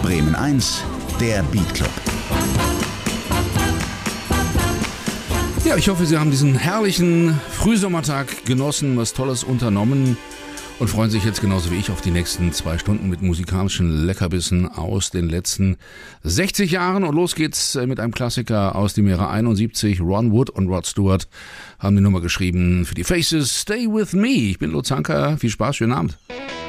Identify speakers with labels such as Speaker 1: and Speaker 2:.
Speaker 1: Bremen 1, der Beat Club.
Speaker 2: Ja, ich hoffe, Sie haben diesen herrlichen Frühsommertag genossen, was Tolles unternommen und freuen sich jetzt genauso wie ich auf die nächsten 2 Stunden mit musikalischen Leckerbissen aus den letzten 60 Jahren. Und los geht's mit einem Klassiker aus dem Jahre 71. Ron Wood und Rod Stewart haben die Nummer geschrieben für die Faces. Stay With Me. Ich bin Lutz Hanker. Viel Spaß, schönen Abend.